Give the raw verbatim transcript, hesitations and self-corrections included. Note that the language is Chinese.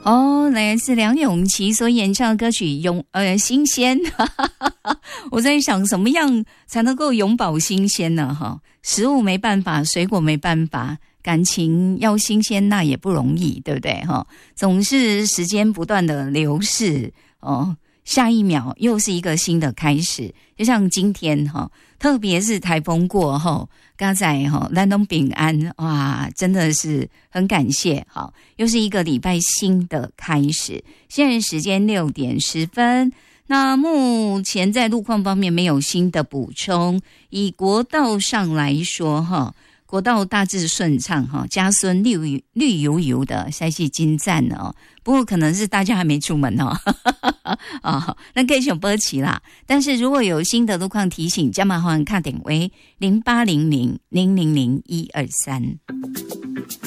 哦，来自梁咏琪所演唱的歌曲《永呃新鲜》，我在想什么样才能够永葆新鲜呢？哈，食物没办法，水果没办法。感情要新鲜那也不容易，对不对哈？总是时间不断的流逝哦，下一秒又是一个新的开始。就像今天哈，特别是台风过后，刚才哈咱都平安哇，真的是很感谢。好，又是一个礼拜新的开始。现在时间六点十分。那目前在路况方面没有新的补充，以国道上来说哈。国道大致顺畅哈，嘉孙绿绿油油的塞西金站哦，不过可能是大家还没出门哦，哦，那可以选波奇啦。但是如果有新的路况提醒，加麻烦看点为零八零零零零零一二三。